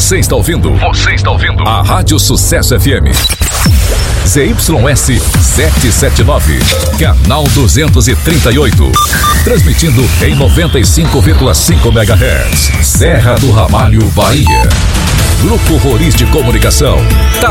Você está ouvindo a Rádio Sucesso FM. ZYS 779, canal 238. Transmitindo em 95,5 MHz. Serra do Ramalho, Bahia. Grupo Roriz de Comunicação. Tá